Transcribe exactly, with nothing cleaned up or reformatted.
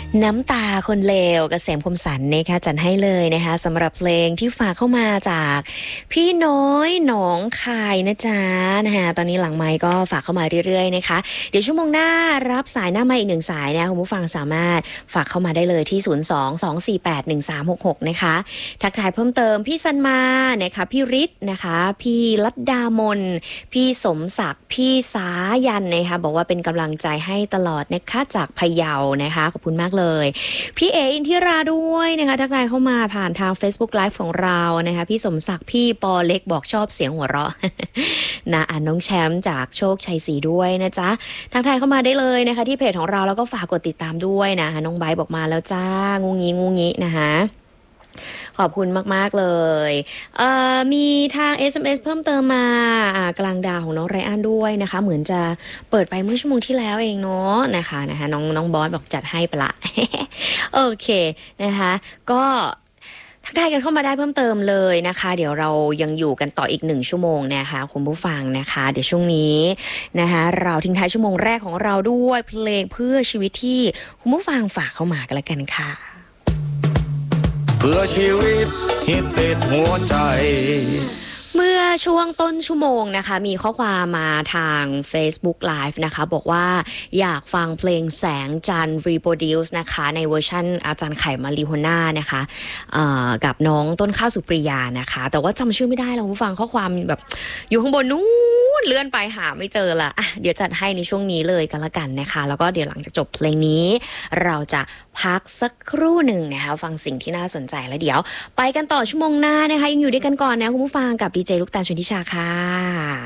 น้ำตาคนเลวเกษมคมสันต์นะคะจัดให้เลยนะคะสำหรับเพลงที่ฝากเข้ามาจากพี่น้อยหนองคายนะจ๊ะนะคะตอนนี้หลังไมค์ก็ฝากเข้ามาเรื่อยๆนะคะเดี๋ยวชั่วโมงหน้ารับสายหน้าไมค์อีกหนึ่งสายนะคุณผู้ฟังสามารถฝากเข้ามาได้เลยที่ศูนย์ สอง สอง สี่ แปด หนึ่ง สาม หก หกนะคะทักทายเพิ่มเติมพี่สันมานะคะพี่ฤทธิ์นะคะพี่ลัดดามนพี่สมศักดิ์พี่สายันนะคะบอกว่าเป็นกำลังใจให้ตลอดนะคะจากพะเยานะคะขอบคุณมากเลยพี่เออินทิราด้วยนะคะทักทายเข้ามาผ่านทาง Facebook Live ของเรานะคะพี่สมศักดิ์พี่ปอเล็กบอกชอบเสียงหัวเราะ นะอ่านน้องแชมป์จากโชคชัยศรีด้วยนะจ๊ะทักทายเข้ามาได้เลยนะคะที่เพจของเราแล้วก็ฝากกดติดตามด้วยนะคะน้องไบร์ทบอกมาแล้วจ้างูงี้งูงี้นะคะขอบคุณมากๆเลยเอ่อมีทาง เอส เอ็ม เอส เพิ่มเติมมาอ่ากลางดาวของน้องไรอันด้วยนะคะเหมือนจะเปิดไปเมื่อชั่วโมงที่แล้วเองเนาะนะคะนะคะน้องน้องบอสบอกจัดให้ไปละ โอเคนะคะก็ทักทายกันเข้ามาได้เพิ่มเติมเลยนะคะเดี๋ยวเรายังอยู่กันต่ออีกหนึ่งชั่วโมงนะคะคุณผู้ฟังนะคะเดี๋ยวช่วงนี้นะคะเราทิ้งท้ายชั่วโมงแรกของเราด้วยเพลงเพื่อชีวิตที่คุณผู้ฟังฝากเข้ามากันแล้วกันค่ะเพื่อชีวิตฮิตติดหัวใจเมื่อช่วงต้นชั่วโมงนะคะมีข้อความมาทาง Facebook Live นะคะบอกว่าอยากฟังเพลงแสงจันทร์ Reproduce นะคะในเวอร์ชันอาจารย์ไข่มาริโฮน่านะคะกับน้องต้นข้าวสุปริยานะคะแต่ว่าจำชื่อไม่ได้เราผู้ฟังข้อความแบบอยู่ข้างบนนู้นเลื่อนไปหาไม่เจอละอ่ะเดี๋ยวจัดให้ในช่วงนี้เลยกันละกันนะคะแล้วก็เดี๋ยวหลังจากจบเพลงนี้เราจะพักสักครู่หนึ่งนะคะฟังสิ่งที่น่าสนใจแล้วเดี๋ยวไปกันต่อชั่วโมงหน้านะคะยังอยู่ด้วยกันก่อนนะคุณผู้ฟังกับดีเจลูกตาลชวนทิชาค่ะ